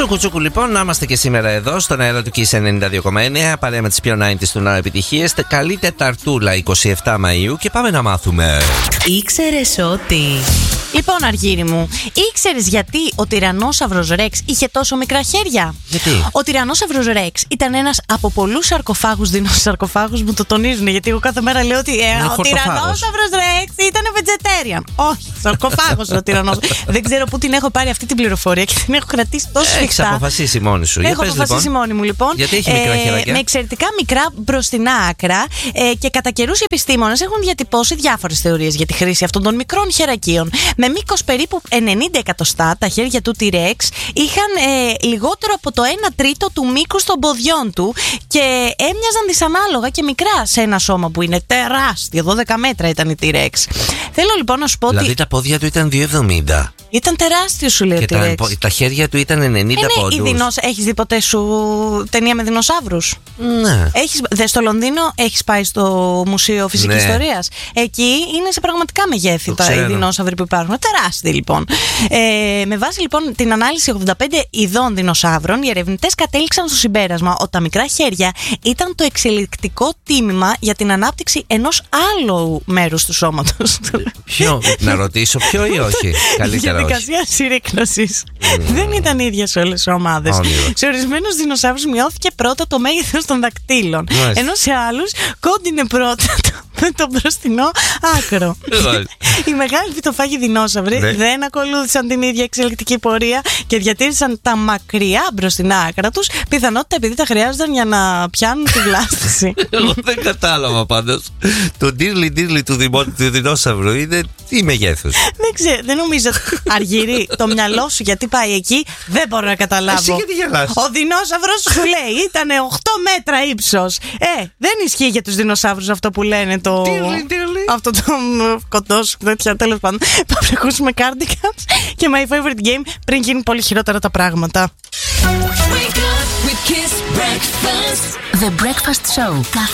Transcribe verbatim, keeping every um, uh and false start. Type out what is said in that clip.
Τσούκου τσούκου λοιπόν, να είμαστε και σήμερα εδώ στον αέρα του Kiss ενενήντα δύο κόμμα εννέα, παρέα με τις πιο ενενήντα του ναού επιτυχίες. Καλή Τεταρτούλα εικοστή εβδόμη Μαΐου και πάμε να μάθουμε. Ήξερες ότι... Λοιπόν, Αργύρι μου, ήξερες γιατί ο τυρανόσαυρος Ρεξ είχε τόσο μικρά χέρια? Γιατί? Ο τυρανόσαυρος Ρεξ ήταν ένας από πολλούς σαρκοφάγους, δεινοσαρκοφάγους, μου το τονίζουν, γιατί εγώ κάθε μέρα λέω ότι ε, ο τυρανόσαυρος Ρεξ ήταν vegetarian. Όχι, σαρκοφάγος ο τυρανόσαυρος. Δεν ξέρω πού την έχω πάρει αυτή την πληροφορία και την έχω κρατήσει τόσο σφιχτά. Έχεις αποφασίσει μόνη σου. Έχω αποφασίσει λοιπόν μόνη μου λοιπόν. Γιατί έχει μικρά χεράκια? Ε, με εξαιρετικά μικρά μπροστινά άκρα ε, και κατά καιρούς οι επιστήμονες έχουν διατυπώσει διάφορες θεωρίες για τη χρήση αυτών των μικρών χερακίων. Με μήκος περίπου ενενήντα εκατοστά, τα χέρια του T-Rex είχαν ε, λιγότερο από το ένα τρίτο του μήκους των ποδιών του και έμοιαζαν δυσανάλογα και μικρά σε ένα σώμα που είναι τεράστιο. δώδεκα μέτρα ήταν η T-Rex. Θέλω λοιπόν να σου πω δηλαδή ότι. Τα πόδια του ήταν δύο εβδομήντα. Ήταν τεράστιο, σου λέει ο Και T-Rex. τα, τα χέρια του ήταν ενενήντα ε, ναι, πόντους. δεινός... Έχεις δει ποτέ σου ταινία με δεινοσαύρους? Ναι. Έχεις... Δε, στο Λονδίνο έχεις πάει στο Μουσείο Φυσικής ναι. Ιστορίας? Εκεί είναι σε πραγματικά μεγέθη τα οι δεινόσαυροι που υπάρχουν. Τεράστιοι λοιπόν. Ε, με βάση λοιπόν την ανάλυση ογδόντα πέντε ειδών δεινοσαύρων, οι ερευνητές κατέληξαν στο συμπέρασμα ότι τα μικρά χέρια ήταν το εξελικτικό τίμημα για την ανάπτυξη ενός άλλου μέρους του σώματος. Ποιο? Να ρωτήσω ποιο ή όχι? Καλύτερα όχι. Διαδικασία συρρίκνωσης. Mm. Δεν ήταν ίδια σε όλες τις ομάδες. Σε ορισμένους δεινοσαύρους μειώθηκε πρώτα το μέγεθος των δακτύλων. Μάλιστα. Ενώ σε άλλους κόντινε πρώτα το, με το μπροστινό άκρο. Οι μεγάλοι φυτοφάγοι δεινόσαυροι ναι. δεν ακολούθησαν την ίδια εξελικτική πορεία και διατήρησαν τα μακριά μπροστινά άκρα τους, πιθανότητα επειδή τα χρειάζονταν για να πιάνουν τη βλάστηση. Εγώ δεν κατάλαβα πάντως. Το ντύρλι ντύρλι του, του δεινόσαυρου είναι τι μεγέθους? Δεν ξέρω, δεν νομίζω. Αργύρι, το μυαλό σου γιατί πάει εκεί, δεν μπορώ να καταλάβω. Εσύ γιατί γελάς? Ο δεινόσαυρος σου λέει ήταν οκτώ μέτρα ύψος. Ε, δεν ισχύει για τους δεινοσαύρους αυτό που λένε το. Ντύρλι ντύρλι. Αυτό το κοντός, τέτοια, τέλος πάντων. Πάμε να ακούσουμε Cardigans και My Favorite Game πριν γίνουν πολύ χειρότερα τα πράγματα. The Breakfast Show. Κάθε